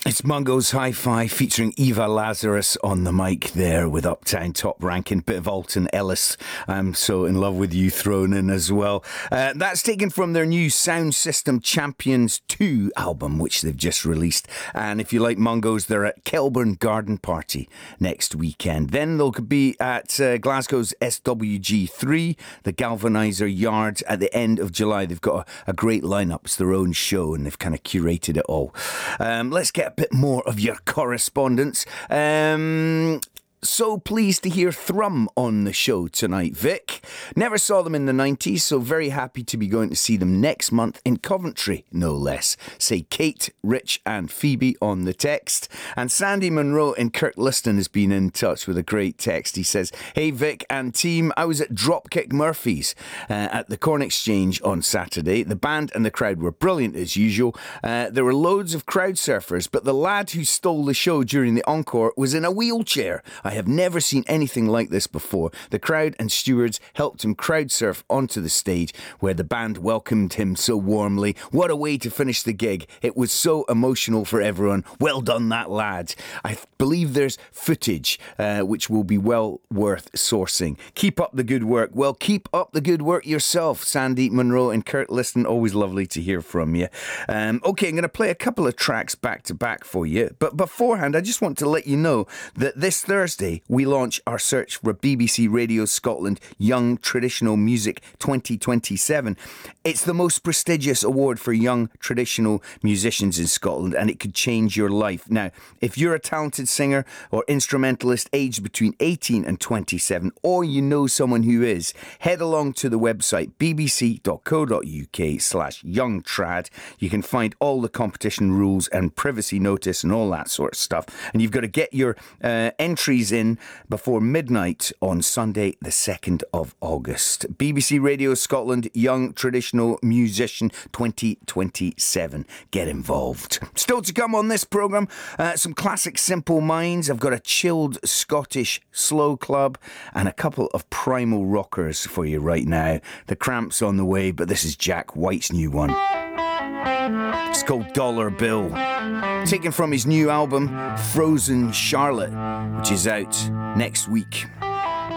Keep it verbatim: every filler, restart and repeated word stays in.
It's Mungo's Hi-Fi featuring Eva Lazarus on the mic there with Uptown Top Ranking. Bit of Alton Ellis. I'm so in love with you thrown in as well. Uh, that's taken from their new Sound System Champions two album, which they've just released. And if you like Mungo's, they're at Kelburn Garden Party next weekend. Then they'll be at uh, Glasgow's S W G three, the Galvanizer Yards, at the end of July. They've got a, a great lineup. It's their own show, and they've kind of curated it all. Um, let's get a bit more of your correspondence. Um, so pleased to hear Thrum on the show tonight, Vic. Never saw them in the nineties, so very happy to be going to see them next month in Coventry, no less. Say Kate, Rich and Phoebe on the text. And Sandy Monroe in Kirkliston has been in touch with a great text. He says, "Hey Vic and team, I was at Dropkick Murphys uh, at the Corn Exchange on Saturday. The band and the crowd were brilliant as usual. Uh, there were loads of crowd surfers, but the lad who stole the show during the encore was in a wheelchair. I have never seen anything like this before. The crowd and stewards helped him crowd surf onto the stage where the band welcomed him so warmly. What a way to finish the gig. It was so emotional for everyone. Well done, that lad." I believe there's footage uh, which will be well worth sourcing. Keep up the good work. Well, keep up the good work yourself, Sandy Monroe and Kirkliston. Always lovely to hear from you. Um, okay, I'm going to play a couple of tracks back to back for you. But beforehand, I just want to let you know that this Thursday, we launch our search for B B C Radio Scotland Young Traditional Music twenty twenty-seven. It's the most prestigious award for young traditional musicians in Scotland, and it could change your life. Now, if you're a talented singer or instrumentalist aged between eighteen and twenty-seven, or you know someone who is, head along to the website bbc.co.uk slash youngtrad. You can find all the competition rules and privacy notice and all that sort of stuff. And you've got to get your uh, entries in before midnight on Sunday the second of August. B B C Radio Scotland Young Traditional Musician twenty twenty-seven. Get involved. Still to come on this programme, uh, some classic Simple Minds. I've got a chilled Scottish slow club and a couple of primal rockers for you right now. The Cramps on the way, but this is Jack White's new one. It's called Dollar Bill, taken from his new album Frozen Charlotte, which is out next week.